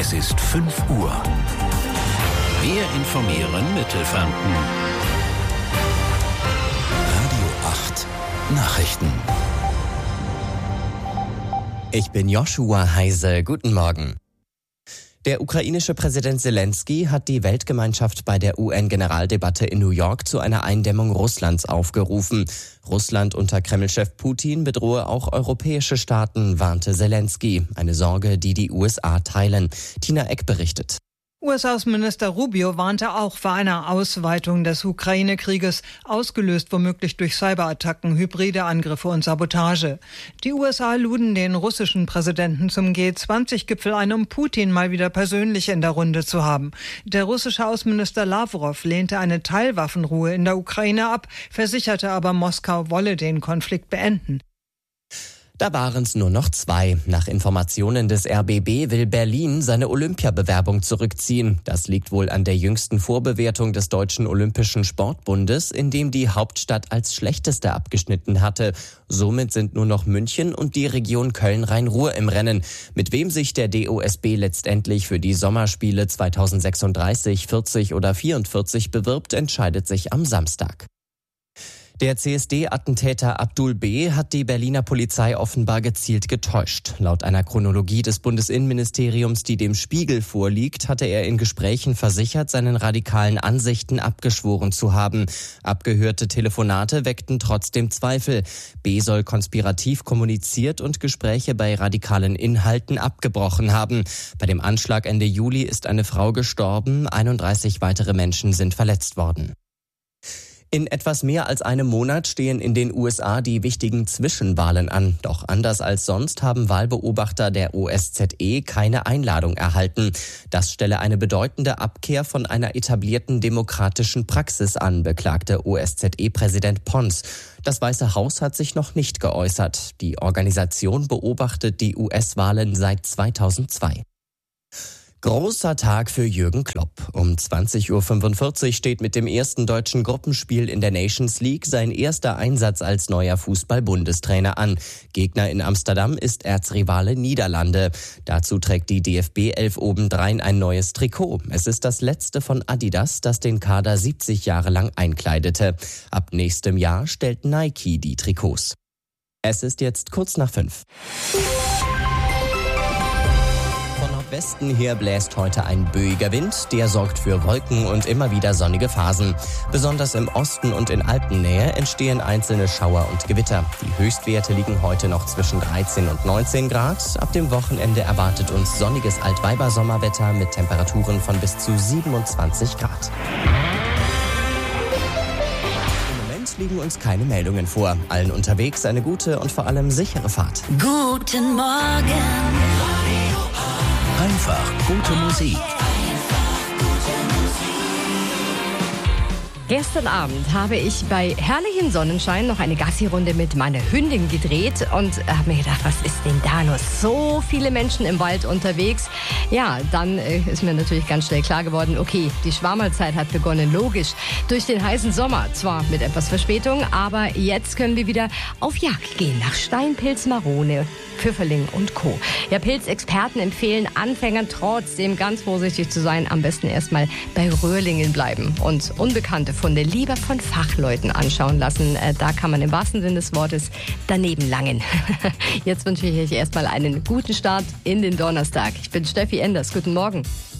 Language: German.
Es ist 5 Uhr. Wir informieren Mittelfranken. Radio 8 Nachrichten. Ich bin Joshua Heise. Guten Morgen. Der ukrainische Präsident Zelensky hat die Weltgemeinschaft bei der UN-Generaldebatte in New York zu einer Eindämmung Russlands aufgerufen. Russland unter Kreml-Chef Putin bedrohe auch europäische Staaten, warnte Zelensky. Eine Sorge, die die USA teilen. Tina Eck berichtet. US-Außenminister Rubio warnte auch vor einer Ausweitung des Ukraine-Krieges, ausgelöst womöglich durch Cyberattacken, hybride Angriffe und Sabotage. Die USA luden den russischen Präsidenten zum G20-Gipfel ein, um Putin mal wieder persönlich in der Runde zu haben. Der russische Außenminister Lavrov lehnte eine Teilwaffenruhe in der Ukraine ab, versicherte aber, Moskau wolle den Konflikt beenden. Da waren es nur noch 2. Nach Informationen des RBB will Berlin seine Olympiabewerbung zurückziehen. Das liegt wohl an der jüngsten Vorbewertung des Deutschen Olympischen Sportbundes, in dem die Hauptstadt als schlechteste abgeschnitten hatte. Somit sind nur noch München und die Region Köln-Rhein-Ruhr im Rennen. Mit wem sich der DOSB letztendlich für die Sommerspiele 2036, 40 oder 44 bewirbt, entscheidet sich am Samstag. Der CSD-Attentäter Abdul B. hat die Berliner Polizei offenbar gezielt getäuscht. Laut einer Chronologie des Bundesinnenministeriums, die dem Spiegel vorliegt, hatte er in Gesprächen versichert, seinen radikalen Ansichten abgeschworen zu haben. Abgehörte Telefonate weckten trotzdem Zweifel. B. soll konspirativ kommuniziert und Gespräche bei radikalen Inhalten abgebrochen haben. Bei dem Anschlag Ende Juli ist eine Frau gestorben, 31 weitere Menschen sind verletzt worden. In etwas mehr als einem Monat stehen in den USA die wichtigen Zwischenwahlen an. Doch anders als sonst haben Wahlbeobachter der OSZE keine Einladung erhalten. Das stelle eine bedeutende Abkehr von einer etablierten demokratischen Praxis an, beklagte OSZE-Präsident Pons. Das Weiße Haus hat sich noch nicht geäußert. Die Organisation beobachtet die US-Wahlen seit 2002. Großer Tag für Jürgen Klopp. Um 20.45 Uhr steht mit dem ersten deutschen Gruppenspiel in der Nations League sein erster Einsatz als neuer Fußball-Bundestrainer an. Gegner in Amsterdam ist Erzrivale Niederlande. Dazu trägt die DFB 11 obendrein ein neues Trikot. Es ist das letzte von Adidas, das den Kader 70 Jahre lang einkleidete. Ab nächstem Jahr stellt Nike die Trikots. Es ist jetzt kurz nach 5. Westen her bläst heute ein böiger Wind, der sorgt für Wolken und immer wieder sonnige Phasen. Besonders im Osten und in Alpennähe entstehen einzelne Schauer und Gewitter. Die Höchstwerte liegen heute noch zwischen 13 und 19 Grad. Ab dem Wochenende erwartet uns sonniges Altweiber-Sommerwetter mit Temperaturen von bis zu 27 Grad. Im Moment liegen uns keine Meldungen vor. Allen unterwegs eine gute und vor allem sichere Fahrt. Guten Morgen. Einfach gute Musik. Gestern Abend habe ich bei herrlichem Sonnenschein noch eine Gassi-Runde mit meiner Hündin gedreht und habe mir gedacht, was ist denn da los? So viele Menschen im Wald unterwegs. Ja, dann ist mir natürlich ganz schnell klar geworden, okay, die Schwammerzeit hat begonnen, logisch. Durch den heißen Sommer, zwar mit etwas Verspätung, aber jetzt können wir wieder auf Jagd gehen nach Steinpilz, Marone, Pfifferling und Co. Ja, Pilzexperten empfehlen Anfängern trotzdem ganz vorsichtig zu sein, am besten erstmal bei Röhrlingen bleiben und unbekannte Funde lieber von Fachleuten anschauen lassen. Da kann man im wahrsten Sinne des Wortes daneben langen. Jetzt wünsche ich euch erstmal einen guten Start in den Donnerstag. Ich bin Steffi Enders. Guten Morgen.